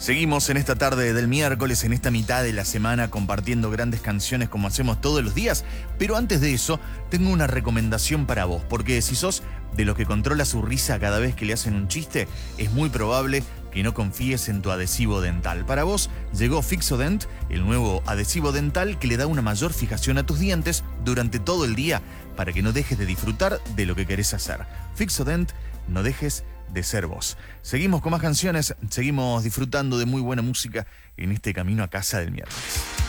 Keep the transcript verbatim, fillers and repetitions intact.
Seguimos en esta tarde del miércoles, en esta mitad de la semana, compartiendo grandes canciones como hacemos todos los días. Pero antes de eso, tengo una recomendación para vos, porque si sos de los que controla su risa cada vez que le hacen un chiste, es muy probable que no confíes en tu adhesivo dental. Para vos llegó Fixodent, el nuevo adhesivo dental que le da una mayor fijación a tus dientes durante todo el día para que no dejes de disfrutar de lo que querés hacer. Fixodent, no dejes de ser vos. Seguimos con más canciones, seguimos disfrutando de muy buena música en este camino a casa del miércoles.